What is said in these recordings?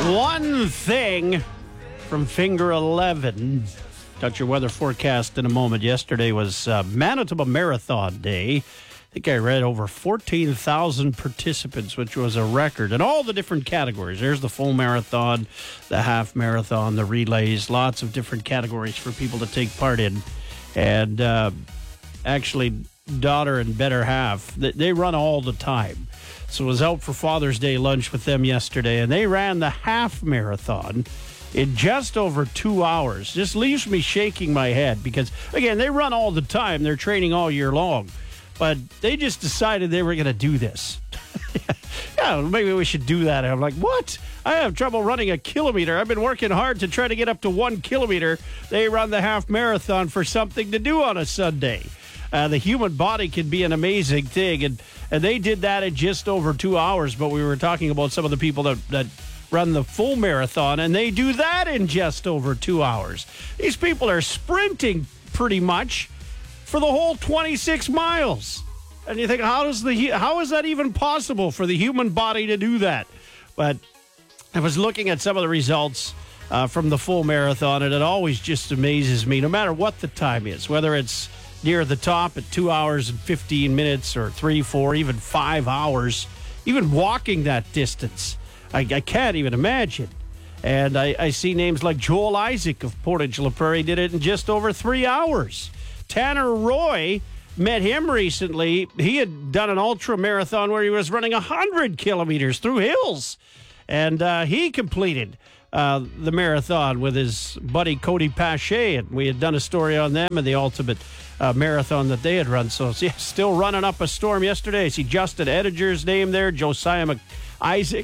One thing from Finger 11. Got your weather forecast in a moment. Yesterday was Manitoba Marathon Day. I think I read over 14,000 participants, which was a record in all the different categories. There's the full marathon, the half marathon, the relays, lots of different categories for people to take part in. And actually, daughter and better half, they run all the time. So I was out for Father's Day lunch with them yesterday, and they ran the half marathon in just over 2 hours. Just leaves me shaking my head because, again, they run all the time. They're training all year long. But they just decided they were going to do this. Yeah, maybe we should do that. And I'm like, what? I have trouble running a kilometer. I've been working hard to try to get up to 1 kilometer. They run the half marathon for something to do on a Sunday. The human body can be an amazing thing, and they did that in just over 2 hours, but we were talking about some of the people that run the full marathon, and they do that in just over 2 hours. These people are sprinting pretty much for the whole 26 miles. And you think, how is that even possible for the human body to do that? But I was looking at some of the results from the full marathon, and it always just amazes me, no matter what the time is, whether it's near the top at 2 hours and 15 minutes or 3, 4, even 5 hours, even walking that distance. I can't even imagine. And I see names like Joel Isaac of Portage La Prairie did it in just over 3 hours. Tanner Roy, met him recently. He had done an ultra marathon where he was running 100 kilometers through hills. And he completed the marathon with his buddy Cody Pache, and we had done a story on them and the ultimate marathon that they had run. So yeah, still running up a storm yesterday. I see Justin Ediger's name there, Josiah Isaac.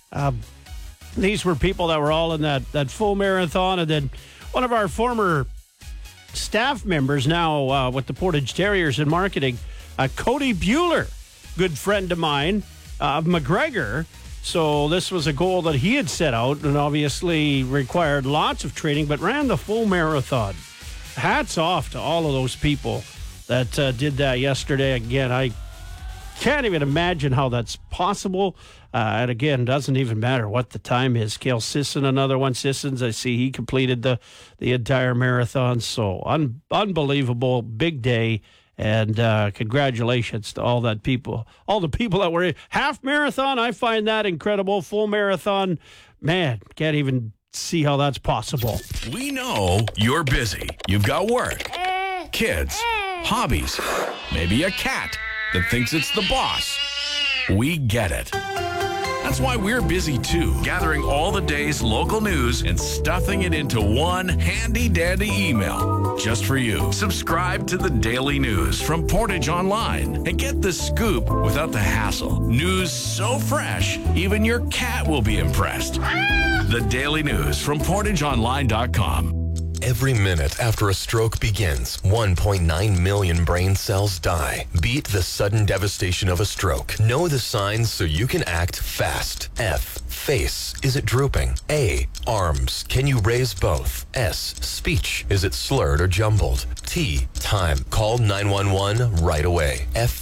These were people that were all in that full marathon. And then one of our former staff members now with the Portage Terriers in marketing, Cody Bueller, good friend of mine, of McGregor. So this was a goal that he had set out and obviously required lots of training, but ran the full marathon. Hats off to all of those people that did that yesterday. Again, I can't even imagine how that's possible. And again, doesn't even matter what the time is. Cale Sisson, another one. Sissons, I see he completed the entire marathon. So unbelievable, big day. And congratulations to all the people that were in half marathon. I find that incredible. Full marathon, man, can't even see how that's possible. We know you're busy. You've got work, kids, hobbies, maybe a cat that thinks it's the boss. We get it. That's why we're busy too, gathering all the day's local news and stuffing it into one handy-dandy email just for you. Subscribe to the Daily News from Portage Online and get the scoop without the hassle. News so fresh, even your cat will be impressed. The Daily News from PortageOnline.com. Every minute after a stroke begins, 1.9 million brain cells die. Beat the sudden devastation of a stroke. Know the signs so you can act fast. F, face. Is it drooping? A, arms. Can you raise both? S, speech. Is it slurred or jumbled? T, time. Call 911 right away.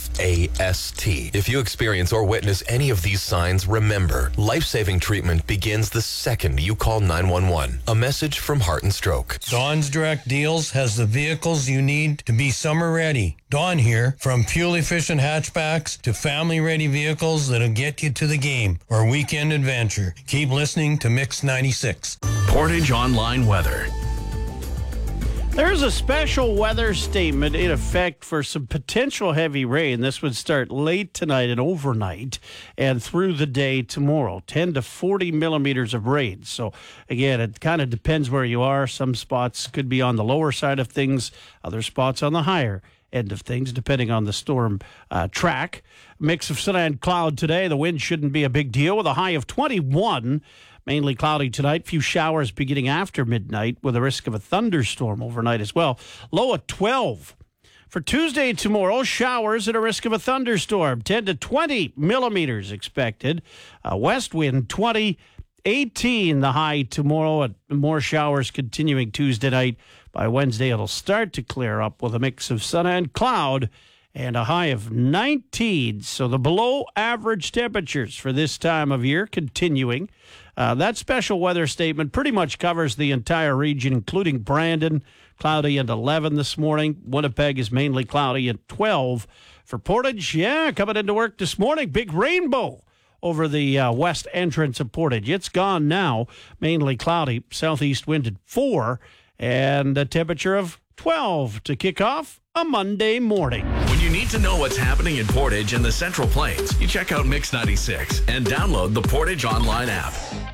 FAST. If you experience or witness any of these signs, remember, life-saving treatment begins the second you call 911. A message from Heart and Stroke. Dawn's Direct Deals has the vehicles you need to be summer ready. Dawn here, from fuel-efficient hatchbacks to family-ready vehicles that'll get you to the game or weekend adventure. Keep listening to Mix 96. Portage Online Weather. There's a special weather statement in effect for some potential heavy rain. This would start late tonight and overnight and through the day tomorrow. 10 to 40 millimeters of rain. So, again, it kind of depends where you are. Some spots could be on the lower side of things, other spots on the higher end of things, depending on the storm track. Mix of sun and cloud today. The wind shouldn't be a big deal with a high of 21. Mainly cloudy tonight. Few showers beginning after midnight with a risk of a thunderstorm overnight as well. Low at 12. For Tuesday tomorrow, showers and a risk of a thunderstorm. 10 to 20 millimeters expected. West wind 20, 18 the high tomorrow. And more showers continuing Tuesday night. By Wednesday, it'll start to clear up with a mix of sun and cloud. and a high of 19. So the below average temperatures for this time of year continuing. That special weather statement pretty much covers the entire region, including Brandon, cloudy and 11 this morning. Winnipeg is mainly cloudy at 12. For Portage, coming into work this morning, big rainbow over the west entrance of Portage. It's gone now, mainly cloudy, southeast wind at 4, and a temperature of 12 to kick off a Monday morning. When you need to know what's happening in Portage and the Central Plains, you check out Mix 96 and download the Portage online app.